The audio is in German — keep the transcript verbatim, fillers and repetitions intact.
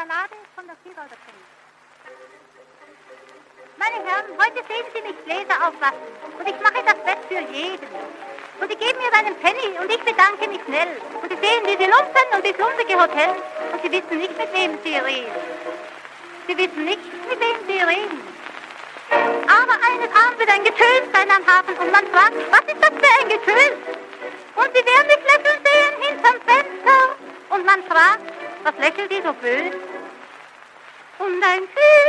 Ballade von der Vierolder Kunst. Meine Herren, heute sehen Sie mich Gläser aufwaschen und ich mache das Bett für jeden. Und Sie geben mir einen Penny und ich bedanke mich schnell. Und Sie sehen diese Lumpen und das lumsige Hotel und Sie wissen nicht, mit wem Sie reden. Sie wissen nicht, mit wem Sie reden. Aber eines Abends wird ein Getös sein am Hafen und man fragt, was ist das für ein Getös? Und Sie werden mich lächeln sehen hinterm Fenster und man fragt, was lächelt ihr so böse? Und ein Kühl